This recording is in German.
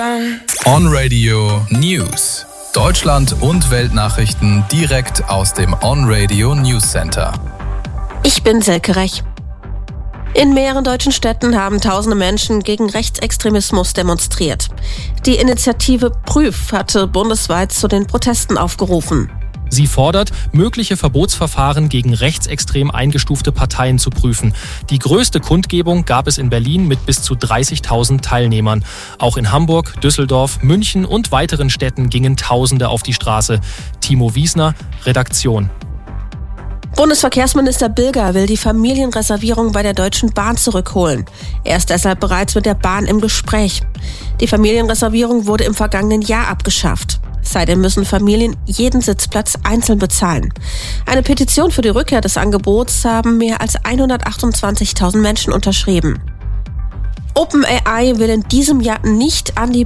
On Radio News. Deutschland und Weltnachrichten direkt aus dem On Radio News Center. Ich bin Silke Rech. In mehreren deutschen Städten haben tausende Menschen gegen Rechtsextremismus demonstriert. Die Initiative Prüf hatte bundesweit zu den Protesten aufgerufen. Sie fordert, mögliche Verbotsverfahren gegen rechtsextrem eingestufte Parteien zu prüfen. Die größte Kundgebung gab es in Berlin mit bis zu 30.000 Teilnehmern. Auch in Hamburg, Düsseldorf, München und weiteren Städten gingen Tausende auf die Straße. Timo Wiesner, Redaktion. Bundesverkehrsminister Bilger will die Familienreservierung bei der Deutschen Bahn zurückholen. Er ist deshalb bereits mit der Bahn im Gespräch. Die Familienreservierung wurde im vergangenen Jahr abgeschafft. Seitdem müssen Familien jeden Sitzplatz einzeln bezahlen. Eine Petition für die Rückkehr des Angebots haben mehr als 128.000 Menschen unterschrieben. OpenAI will in diesem Jahr nicht an die